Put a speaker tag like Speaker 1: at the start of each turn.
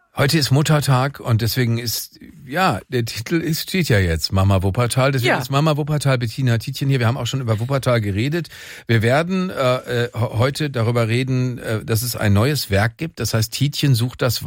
Speaker 1: Heute ist Muttertag und deswegen der Titel steht ja jetzt Mama Wuppertal. Deswegen ist Mama Wuppertal Bettina Tietjen hier. Wir haben auch schon über Wuppertal geredet. Wir werden heute darüber reden, dass es ein neues Werk gibt. Das heißt, Tietjen sucht das